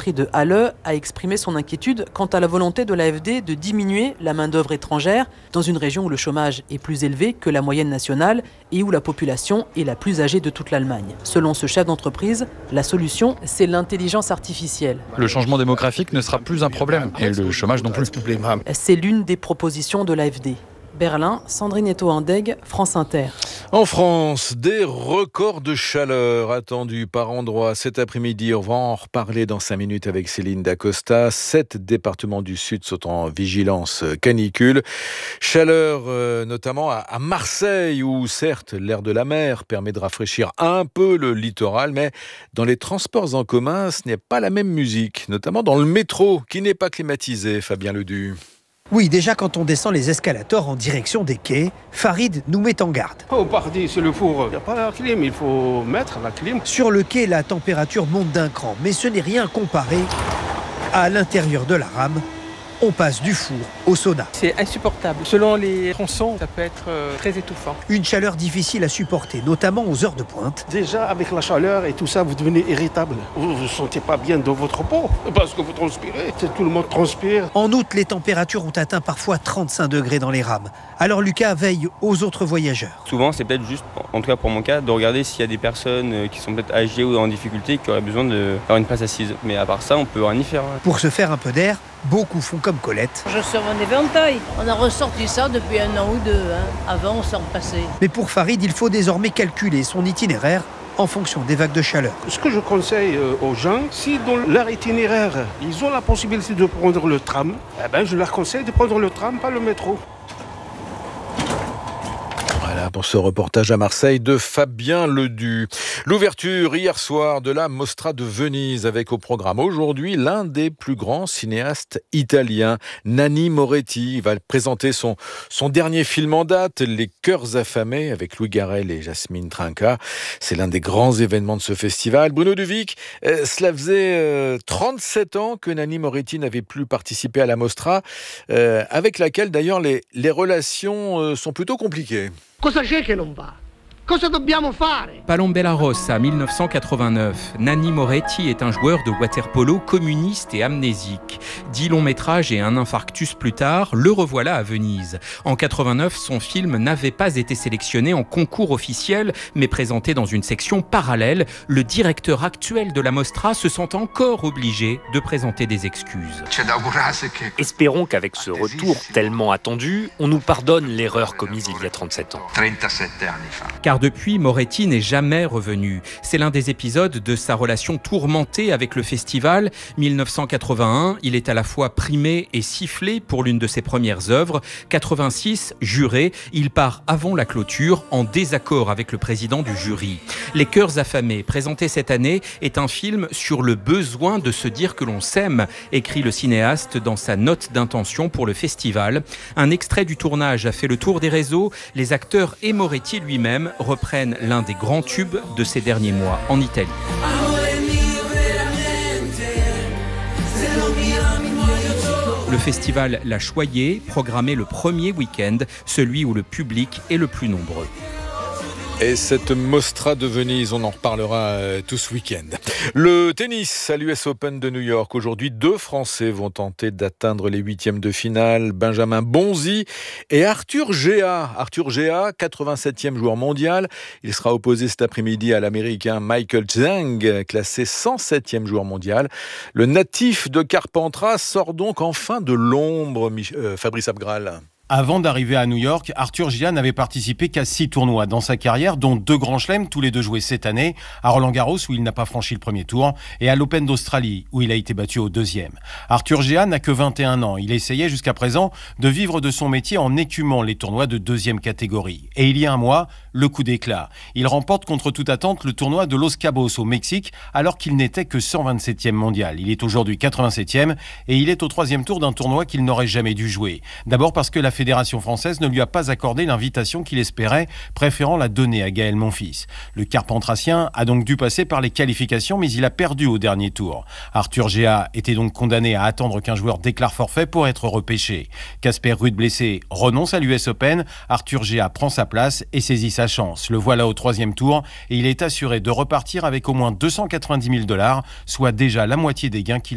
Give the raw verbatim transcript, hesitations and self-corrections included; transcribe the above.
l'Industrie de Halle a exprimé son inquiétude quant à la volonté de l'A F D de diminuer la main-d'œuvre étrangère dans une région où le chômage est plus élevé que la moyenne nationale et où la population est la plus âgée de toute l'Allemagne. Selon ce chef d'entreprise, la solution, c'est l'intelligence artificielle. Le changement démographique ne sera plus un problème et le chômage non plus. C'est l'une des propositions de l'A F D. Berlin, Sandrine Eto-Andeg, France Inter. En France, des records de chaleur attendus par endroits cet après-midi. On va en reparler dans cinq minutes avec Céline Dacosta. Sept départements du Sud sont en vigilance canicule. Chaleur euh, notamment à, à Marseille, où certes l'air de la mer permet de rafraîchir un peu le littoral, mais dans les transports en commun, ce n'est pas la même musique, notamment dans le métro qui n'est pas climatisé. Fabien Ledu. Oui, déjà quand on descend les escalators en direction des quais, Farid nous met en garde. Oh, parti, c'est le four. Il n'y a pas la clim, il faut mettre la clim. Sur le quai, la température monte d'un cran, mais ce n'est rien comparé à l'intérieur de la rame. On passe du four au sauna. C'est insupportable. Selon les tronçons, ça peut être très étouffant. Une chaleur difficile à supporter, notamment aux heures de pointe. Déjà, avec la chaleur et tout ça, vous devenez irritable. Vous ne vous sentez pas bien dans votre peau parce que vous transpirez. Tout le monde transpire. En août, les températures ont atteint parfois trente-cinq degrés dans les rames. Alors Lucas veille aux autres voyageurs. Souvent, c'est peut-être juste, en tout cas pour mon cas, de regarder s'il y a des personnes qui sont peut-être âgées ou en difficulté qui auraient besoin d'avoir une place assise. Mais à part ça, on peut rien y faire. Pour se faire un peu d'air, beaucoup font comme Colette. Je sors mon éventail. On a ressorti ça depuis un an ou deux. Hein. Avant, on s'en passait. Mais pour Farid, il faut désormais calculer son itinéraire en fonction des vagues de chaleur. Ce que je conseille aux gens, si dans leur itinéraire, ils ont la possibilité de prendre le tram, eh ben, je leur conseille de prendre le tram, pas le métro. Voilà pour ce reportage à Marseille de Fabien Ledu. L'ouverture hier soir de la Mostra de Venise avec au programme aujourd'hui l'un des plus grands cinéastes italiens, Nanni Moretti. Il va présenter son, son dernier film en date, Les Cœurs affamés, avec Louis Garrel et Jasmine Trinca. C'est l'un des grands événements de ce festival. Bruno Duvic, euh, cela faisait euh, trente-sept ans que Nanni Moretti n'avait plus participé à la Mostra, euh, avec laquelle d'ailleurs les, les relations euh, sont plutôt compliquées. Cosa c'è che non va? Cosa dobbiamo fare? Palombella Rossa, dix-neuf cent quatre-vingt-neuf. Nanni Moretti est un joueur de water-polo communiste et amnésique. Dix longs métrages et un infarctus plus tard, le revoilà à Venise. En quatre-vingt-neuf, son film n'avait pas été sélectionné en concours officiel, mais présenté dans une section parallèle. Le directeur actuel de la Mostra se sent encore obligé de présenter des excuses. Espérons qu'avec ce retour tellement attendu, on nous pardonne l'erreur commise il y a trente-sept ans. Car depuis, Moretti n'est jamais revenu. C'est l'un des épisodes de sa relation tourmentée avec le festival. dix-neuf cent quatre-vingt-un, il est à la fois primé et sifflé pour l'une de ses premières œuvres. quatre-vingt-six, juré, il part avant la clôture en désaccord avec le président du jury. Les Cœurs affamés, présenté cette année, est un film sur le besoin de se dire que l'on s'aime, écrit le cinéaste dans sa note d'intention pour le festival. Un extrait du tournage a fait le tour des réseaux. Les acteurs et Moretti lui-même reprennent l'un des grands tubes de ces derniers mois en Italie. Le festival La Choyée, programmé le premier week-end, celui où le public est le plus nombreux. Et cette Mostra de Venise, on en reparlera euh, tout ce week-end. Le tennis à l'U S Open de New York. Aujourd'hui, deux Français vont tenter d'atteindre les huitièmes de finale. Benjamin Bonzi et Arthur Gea. Arthur Gea, quatre-vingt-septième joueur mondial. Il sera opposé cet après-midi à l'Américain Michael Zhang, classé cent septième joueur mondial. Le natif de Carpentras sort donc enfin de l'ombre, euh, Fabrice Abgral. Avant d'arriver à New York, Arthur Gea n'avait participé qu'à six tournois dans sa carrière, dont deux grands chelems, tous les deux joués cette année, à Roland-Garros où il n'a pas franchi le premier tour, et à l'Open d'Australie où il a été battu au deuxième. Arthur Gea n'a que vingt et un ans. Il essayait jusqu'à présent de vivre de son métier en écumant les tournois de deuxième catégorie. Et il y a un mois, le coup d'éclat. Il remporte contre toute attente le tournoi de Los Cabos au Mexique, alors qu'il n'était que cent vingt-septième mondial. Il est aujourd'hui quatre-vingt-septième et il est au troisième tour d'un tournoi qu'il n'aurait jamais dû jouer. D'abord parce que la Fédération française ne lui a pas accordé l'invitation qu'il espérait, préférant la donner à Gaël Monfils. Le Carpentracien a donc dû passer par les qualifications, mais il a perdu au dernier tour. Arthur Gea était donc condamné à attendre qu'un joueur déclare forfait pour être repêché. Casper Ruud blessé renonce à l'U S Open. Arthur Gea prend sa place et saisit sa chance. Le voilà au troisième tour et il est assuré de repartir avec au moins deux cent quatre-vingt-dix mille dollars, soit déjà la moitié des gains qu'il